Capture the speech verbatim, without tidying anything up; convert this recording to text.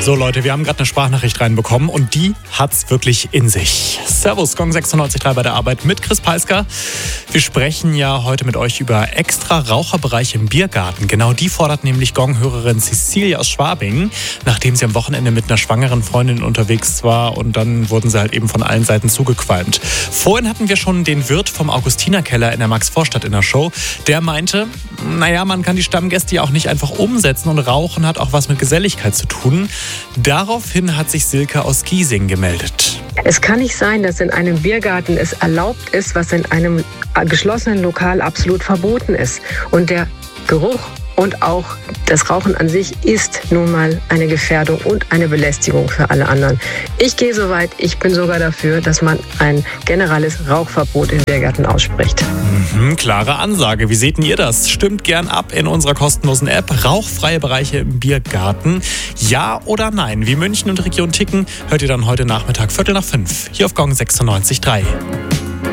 So Leute, wir haben gerade eine Sprachnachricht reinbekommen und die hat's wirklich in sich. Servus, Gong sechsundneunzig Komma drei bei der Arbeit mit Chris Peisker. Wir sprechen ja heute mit euch über extra Raucherbereiche im Biergarten. Genau die fordert nämlich Gong-Hörerin Cecilia aus Schwabing, nachdem sie am Wochenende mit einer schwangeren Freundin unterwegs war und dann wurden sie halt eben von allen Seiten zugequalmt. Vorhin hatten wir schon den Wirt vom Augustinerkeller in der Maxvorstadt in der Show. Der meinte, naja, man kann die Stammgäste ja auch nicht einfach umsetzen und Rauchen hat auch was mit Geselligkeit zu tun. Daraufhin hat sich Silke aus Giesing gemeldet. Es kann nicht sein, dass in einem Biergarten es erlaubt ist, was in einem geschlossenen Lokal absolut verboten ist. Und der Geruch und auch das Rauchen an sich ist nun mal eine Gefährdung und eine Belästigung für alle anderen. Ich gehe so weit, ich bin sogar dafür, dass man ein generelles Rauchverbot im Biergarten ausspricht. Mhm, klare Ansage. Wie seht denn ihr das? Stimmt gern ab in unserer kostenlosen App. Rauchfreie Bereiche im Biergarten. Ja oder nein? Wie München und Region ticken, hört ihr dann heute Nachmittag Viertel nach fünf hier auf Gong sechsundneunzig Komma drei.